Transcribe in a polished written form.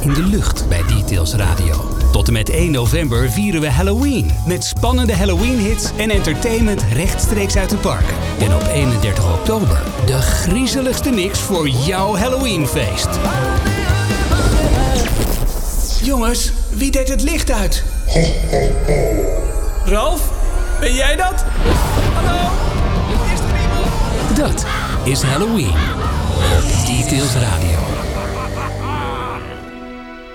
in de lucht bij Details Radio. Tot en met 1 november vieren we Halloween. Met spannende Halloween-hits en entertainment rechtstreeks uit de parken. En op 31 oktober de griezeligste mix voor jouw Halloweenfeest. Jongens, wie deed het licht uit? Ralf, ben jij dat? Hallo? Is er iemand? Dat is Halloween. Op Details Radio.